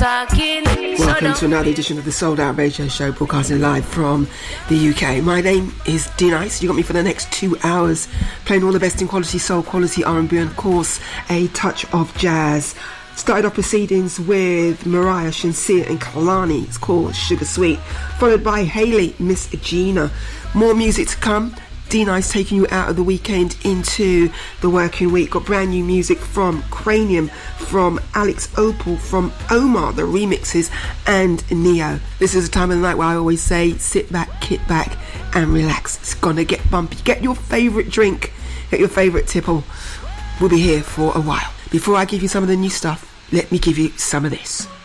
Welcome to another edition of the Sold Out Radio Show, broadcasting live from the UK. My name is D-Nice. You got me for the next 2 hours, playing all the best in quality soul, quality R&B, and of course a touch of jazz. Started off proceedings with Mariah, Shinsia and Kalani. It's called Sugar Sweet, followed by Hayley, Miss Gina. More music to come. D-Nice taking you out of the weekend into the working week. Got brand new music from Cranium, from Alex Opal, from Omar, the remixes, and Neo. This is a time of the night where I always say, sit back, kick back, and relax. It's gonna get bumpy. Get your favourite drink, get your favourite tipple. We'll be here for a while. Before I give you some of the new stuff, let me give you some of this.